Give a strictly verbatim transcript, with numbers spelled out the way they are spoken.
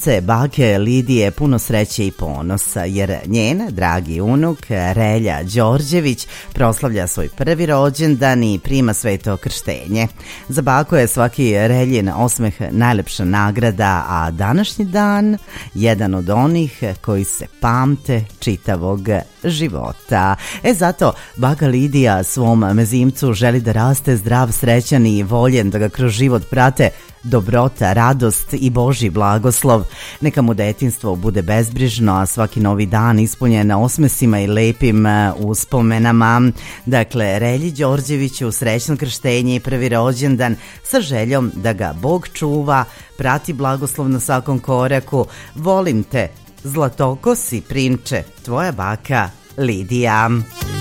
srce bake Lidije puno sreće i ponosa, jer njen dragi unuk Relja Đorđević proslavlja svoj prvi rođendan i prima sveto krštenje. Za baku je svaki Reljin osmeh najlepša nagrada, a današnji dan jedan od onih koji se pamte čitavog života. E zato baka Lidija svom mezimcu želi da raste zdrav, srećan i voljen, da ga kroz život prate dobrota, radost i Božji blagoslov. Neka mu detinjstvo bude bezbrižno, a svaki novi dan ispunjen osmesima i lepim uspomenama. Dakle, Relji Đorđeviću srećno krštenje i prvi rođendan sa željom da ga Bog čuva, prati blagoslov na svakom koraku. Volim te, zlatokosi prinče, tvoja baka Lidija.